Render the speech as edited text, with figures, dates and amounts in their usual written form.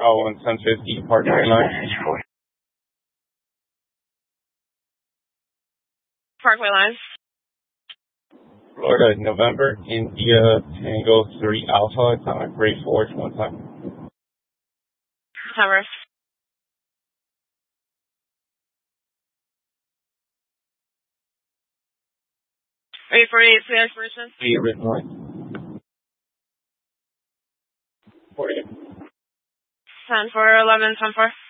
Bravo and 1050 Parkway Line. Parkway Line. Florida, November, India, Tango 3 Alpha, atomic rate Forge 1 time. Tower. Ready for the expiration? The written line. 40. 10-4, 11, 10-4.